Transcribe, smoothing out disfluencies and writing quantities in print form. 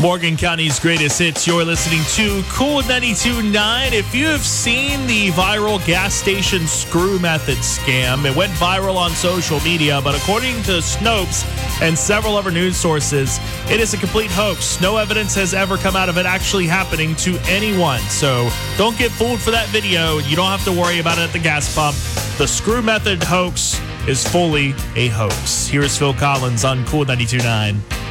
Morgan County's greatest hits. You're listening to Cool 92.9. If you have seen the viral gas station screw method scam, it went viral on social media, but according to Snopes and several other news sources, it is a complete hoax. No evidence has ever come out of it actually happening to anyone. So don't get fooled for that video. You don't have to worry about it at the gas pump. The screw method hoax is fully a hoax. Here is Phil Collins on Cool 92.9.